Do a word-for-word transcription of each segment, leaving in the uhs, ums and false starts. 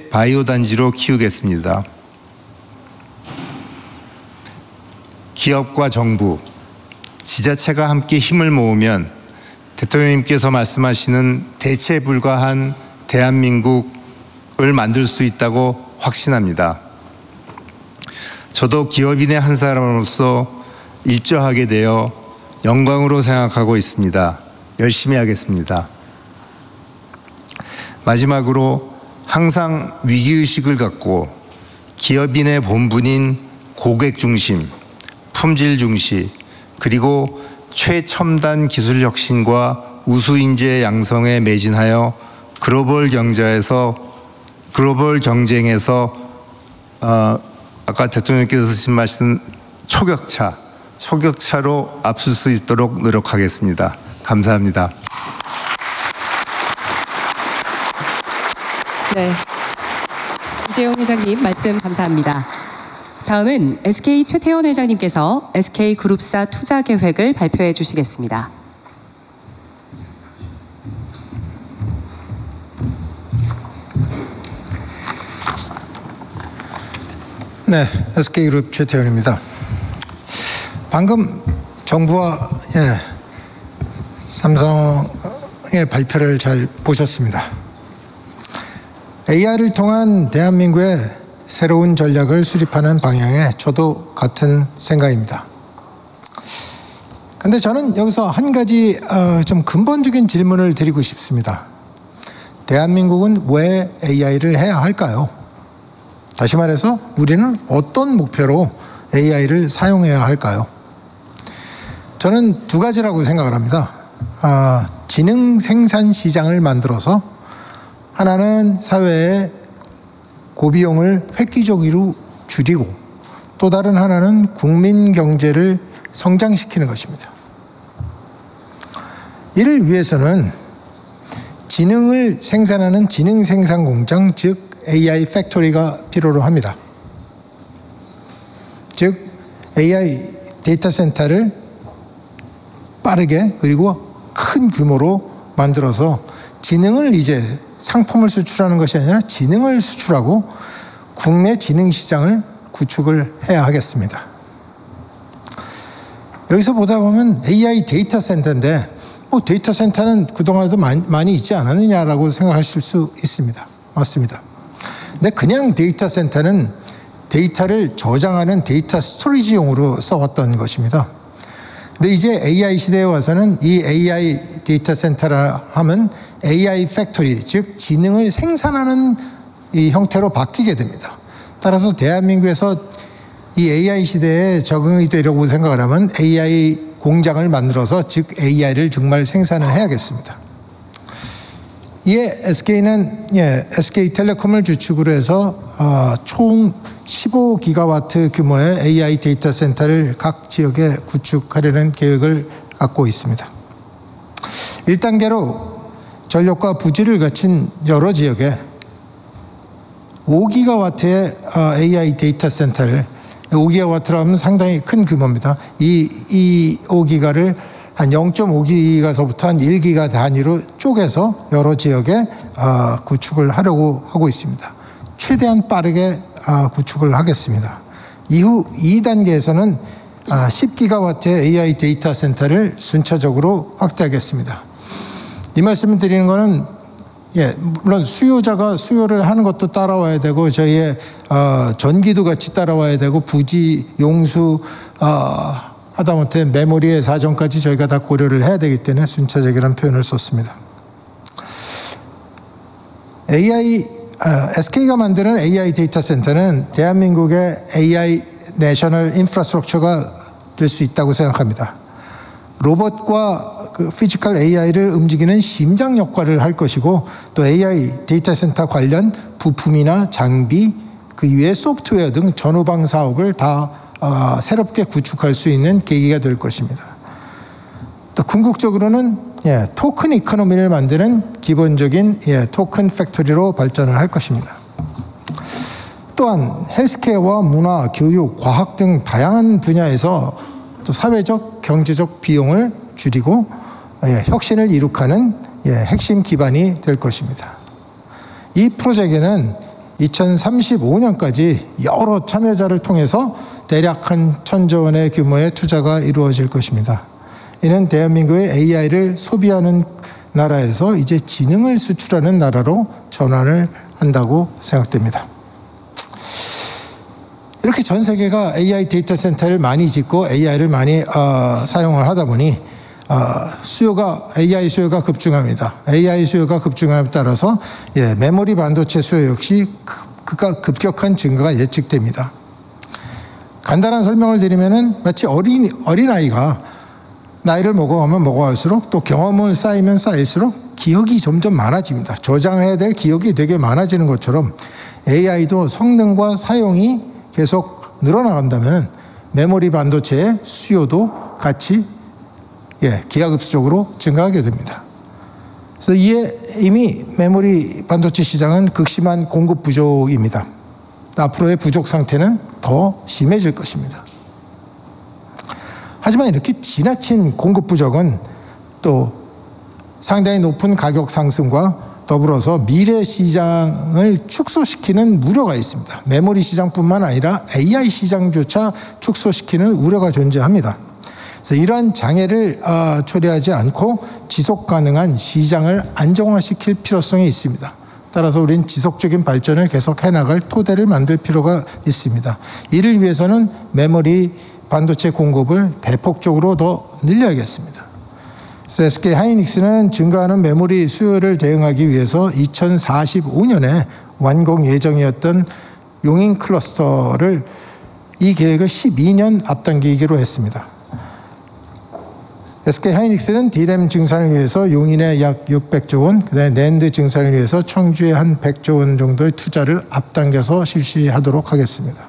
바이오 단지로 키우겠습니다. 기업과 정부, 지자체가 함께 힘을 모으면 대통령님께서 말씀하시는 대체 불가한 대한민국을 만들 수 있다고 확신합니다. 저도 기업인의 한 사람으로서 일조하게 되어 영광으로 생각하고 있습니다. 열심히 하겠습니다. 마지막으로 항상 위기의식을 갖고 기업인의 본분인 고객 중심, 품질 중시, 그리고 최첨단 기술 혁신과 우수 인재 양성에 매진하여 글로벌 경제에서 글로벌 경쟁에서 어, 아까 대통령께서 하신 말씀 초격차, 초격차로 앞설 수 있도록 노력하겠습니다. 감사합니다. 네, 이재용 회장님 말씀 감사합니다. 다음은 에스케이 최태원 회장님께서 에스케이그룹사 투자 계획을 발표해 주시겠습니다. 네, 에스케이그룹 최태원입니다. 방금 정부와 예, 삼성의 발표를 잘 보셨습니다. 에이아이를 통한 대한민국의 새로운 전략을 수립하는 방향에 저도 같은 생각입니다. 그런데 저는 여기서 한 가지 어, 좀 근본적인 질문을 드리고 싶습니다. 대한민국은 왜 에이아이를 해야 할까요? 다시 말해서 우리는 어떤 목표로 에이아이를 사용해야 할까요? 저는 두 가지라고 생각을 합니다. 아, 지능 생산 시장을 만들어서 하나는 사회의 고비용을 획기적으로 줄이고 또 다른 하나는 국민 경제를 성장시키는 것입니다. 이를 위해서는 지능을 생산하는 지능 생산 공장, 즉 에이아이 팩토리가 필요로 합니다. 즉 에이아이 데이터 센터를 빠르게 그리고 큰 규모로 만들어서 지능을 이제 상품을 수출하는 것이 아니라 지능을 수출하고 국내 지능 시장을 구축을 해야 하겠습니다. 여기서 보다 보면 에이아이 데이터 센터인데 뭐 데이터 센터는 그동안에도 많이, 많이 있지 않았느냐라고 생각하실 수 있습니다. 맞습니다. 근데 그냥 데이터 센터는 데이터를 저장하는 데이터 스토리지용으로 써왔던 것입니다. 근데 이제 에이아이 시대에 와서는 이 에이아이 데이터 센터라 하면 에이아이 팩토리, 즉 지능을 생산하는 이 형태로 바뀌게 됩니다. 따라서 대한민국에서 이 에이아이 시대에 적응이 되려고 생각을 하면 에이아이 공장을 만들어서 즉 에이아이를 정말 생산을 해야겠습니다. 이에 에스케이는 예, 에스케이텔레콤을 주축으로 해서 어, 총 십오 기가와트 규모의 에이아이 데이터 센터를 각 지역에 구축하려는 계획을 갖고 있습니다. 일 단계로 전력과 부지를 갖춘 여러 지역에 오 기가와트의 에이아이 데이터 센터를, 오 기가와트라면 상당히 큰 규모입니다. 이, 이 오 기가를 한 영 점 오 기가서부터 한 일 기가 단위로 쪼개서 여러 지역에 구축을 하려고 하고 있습니다. 최대한 빠르게 구축을 하겠습니다. 이후 이 단계에서는 십 기가와트의 에이아이 데이터 센터를 순차적으로 확대하겠습니다. 이 말씀을 드리는 것은 예, 물론 수요자가 수요를 하는 것도 따라와야 되고 저희의 어, 전기도 같이 따라와야 되고 부지, 용수, 어, 하다못해 메모리의 사정까지 저희가 다 고려를 해야 되기 때문에 순차적이라는 표현을 썼습니다. 에이아이, 어, 에스케이가 만드는 에이아이 데이터 센터는 대한민국의 에이아이 내셔널 인프라스트럭처가 될 수 있다고 생각합니다. 로봇과 그 피지컬 에이아이를 움직이는 심장 역할을 할 것이고 또 에이아이 데이터 센터 관련 부품이나 장비, 그 이외에 소프트웨어 등 전후방 사업을 다 어, 새롭게 구축할 수 있는 계기가 될 것입니다. 또 궁극적으로는 예, 토큰 이코노미를 만드는 기본적인 예, 토큰 팩토리로 발전을 할 것입니다. 또한 헬스케어와 문화, 교육, 과학 등 다양한 분야에서 또 사회적, 경제적 비용을 줄이고 예, 혁신을 이룩하는 예, 핵심 기반이 될 것입니다. 이 프로젝트는 이천삼십오 년까지 여러 참여자를 통해서 대략 한 천조 원의 규모의 투자가 이루어질 것입니다. 이는 대한민국의 에이아이를 소비하는 나라에서 이제 지능을 수출하는 나라로 전환을 한다고 생각됩니다. 이렇게 전 세계가 에이아이 데이터 센터를 많이 짓고 에이아이를 많이 어, 사용을 하다 보니 어, 수요가 에이아이 수요가 급증합니다. 에이아이 수요가 급증함에 따라서 예, 메모리 반도체 수요 역시 급, 급격한 증가가 예측됩니다. 간단한 설명을 드리면은 마치 어린 어린 아이가 나이를 먹어가면 먹어갈수록 또 경험을 쌓이면 쌓일수록 기억이 점점 많아집니다. 저장해야 될 기억이 되게 많아지는 것처럼 에이아이도 성능과 사용이 계속 늘어나간다면 메모리 반도체의 수요도 같이 예, 기하급수적으로 증가하게 됩니다. 그래서 이에 이미 메모리 반도체 시장은 극심한 공급 부족입니다. 앞으로의 부족 상태는 더 심해질 것입니다. 하지만 이렇게 지나친 공급 부족은 또 상당히 높은 가격 상승과 더불어서 미래 시장을 축소시키는 우려가 있습니다. 메모리 시장뿐만 아니라 에이아이 시장조차 축소시키는 우려가 존재합니다. 그래서 이러한 장애를 어, 초래하지 않고 지속 가능한 시장을 안정화시킬 필요성이 있습니다. 따라서 우리는 지속적인 발전을 계속 해나갈 토대를 만들 필요가 있습니다. 이를 위해서는 메모리 반도체 공급을 대폭적으로 더 늘려야겠습니다. 그래서 에스케이 하이닉스는 증가하는 메모리 수요를 대응하기 위해서 이천사십오 년에 완공 예정이었던 용인 클러스터를 이 계획을 십이 년 앞당기기로 했습니다. 에스케이 하이닉스는 디램 증산을 위해서 용인에 약 육백조 원, 그다음에 낸드 증산을 위해서 청주에 한 백조 원 정도의 투자를 앞당겨서 실시하도록 하겠습니다.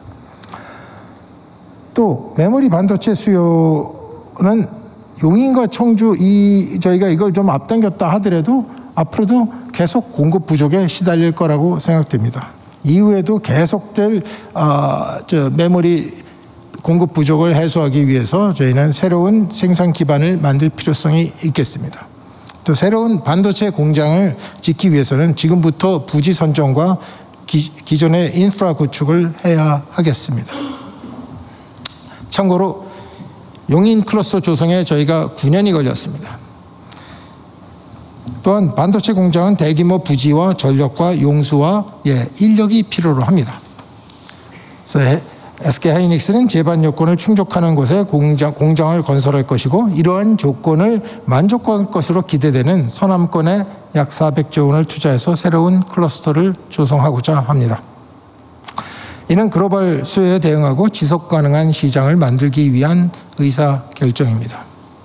또 메모리 반도체 수요는 용인과 청주 이 저희가 이걸 좀 앞당겼다 하더라도 앞으로도 계속 공급 부족에 시달릴 거라고 생각됩니다. 이후에도 계속될 어, 저 메모리 공급 부족을 해소하기 위해서 저희는 새로운 생산 기반을 만들 필요성이 있겠습니다. 또 새로운 반도체 공장을 짓기 위해서는 지금부터 부지 선정과 기, 기존의 인프라 구축을 해야 하겠습니다. 참고로 용인 클러스터 조성에 저희가 구 년이 걸렸습니다. 또한 반도체 공장은 대규모 부지와 전력과 용수와 예, 인력이 필요로 합니다. 그래서 에스케이 하이닉스는 제반 요건을 충족하는 곳에 공장, 공장을 건설할 것이고 이러한 조건을 만족할 것으로 기대되는 서남권에 약 사백조 원을 투자해서 새로운 클러스터를 조성하고자 합니다. 이는 글로벌 수요에 대응하고 지속 가능한 시장을 만들기 위한 의사결정입니다.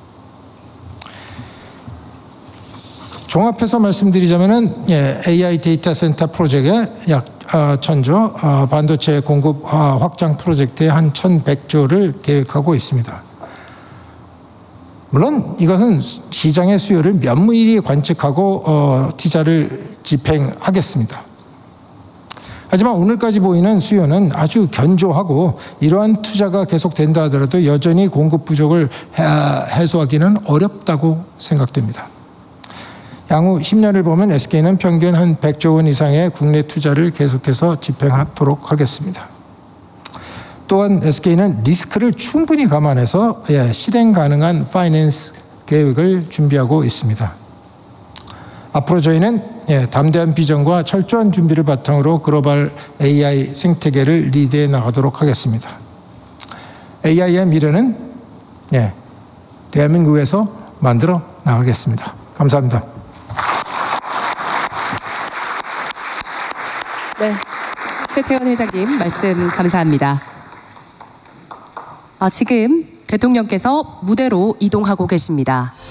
종합해서 말씀드리자면은 예, 에이아이 데이터 센터 프로젝트에 약 어, 천조, 어, 반도체 공급 어, 확장 프로젝트에 한 천백조를 계획하고 있습니다. 물론 이것은 시장의 수요를 면밀히 관측하고 어, 투자를 집행하겠습니다. 하지만 오늘까지 보이는 수요는 아주 견조하고 이러한 투자가 계속된다 하더라도 여전히 공급 부족을 해소하기는 어렵다고 생각됩니다. 향후 십 년을 보면 에스케이는 평균 한 백조 원 이상의 국내 투자를 계속해서 집행하도록 하겠습니다. 또한 에스케이는 리스크를 충분히 감안해서 예, 실행 가능한 파이낸스 계획을 준비하고 있습니다. 앞으로 저희는 예, 담대한 비전과 철저한 준비를 바탕으로 글로벌 에이아이 생태계를 리드해 나가도록 하겠습니다. 에이아이의 미래는 예, 대한민국에서 만들어 나가겠습니다. 감사합니다. 네, 최태원 회장님 말씀 감사합니다. 아, 지금 대통령께서 무대로 이동하고 계십니다.